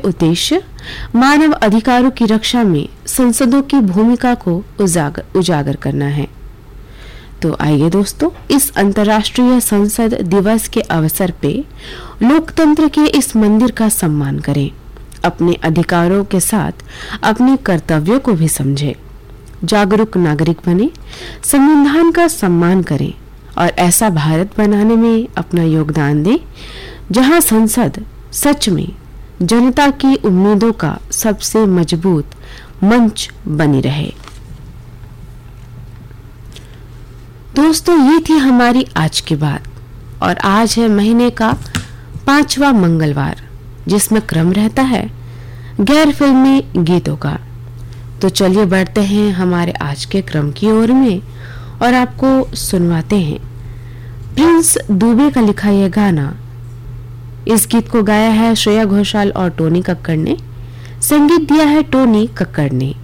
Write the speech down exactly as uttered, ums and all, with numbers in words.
उद्देश्य मानव अधिकारों की रक्षा में संसदों की भूमिका को उजागर उजागर करना है। तो आइए दोस्तों, इस अंतर्राष्ट्रीय संसद दिवस के अवसर पे लोकतंत्र के इस मंदिर का सम्मान करें, अपने अधिकारों के साथ अपने कर्तव्यों को भी समझें, जागरूक नागरिक बने, संविधान का सम्मान करें और ऐसा भारत बनाने में अपना योगदान दें जहां संसद सच में जनता की उम्मीदों का सबसे मजबूत मंच बनी रहे। दोस्तों, ये थी हमारी आज की बात और आज है महीने का पांचवा मंगलवार, जिसमें क्रम रहता है गैर फिल्मी गीतों का। तो चलिए बढ़ते हैं हमारे आज के क्रम की ओर में और आपको सुनवाते हैं प्रिंस दुबे का लिखा यह गाना। इस गीत को गाया है श्रेया घोषाल और टोनी कक्कड़ ने, संगीत दिया है टोनी कक्कड़ ने।